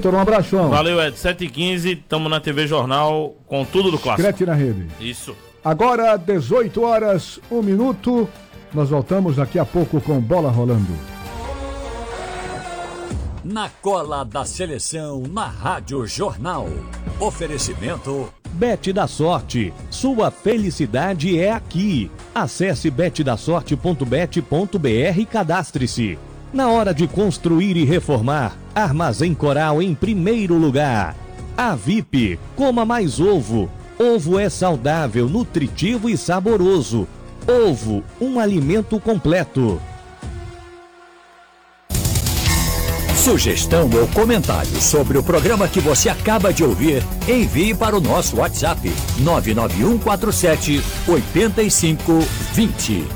doutor, um abração. Valeu, Ed. 7h15, estamos na TV Jornal com tudo do clássico. Crete na rede. Isso. Agora, 18 horas, 1 minuto. Nós voltamos daqui a pouco com Bola Rolando. Na cola da seleção, na Rádio Jornal. Oferecimento Bet da Sorte. Sua felicidade é aqui. Acesse betdasorte.bet.br e cadastre-se. Na hora de construir e reformar, Armazém Coral em primeiro lugar. A VIP, coma mais ovo. Ovo é saudável, nutritivo e saboroso. Ovo, um alimento completo. Sugestão ou comentário sobre o programa que você acaba de ouvir, envie para o nosso WhatsApp 99147 8520.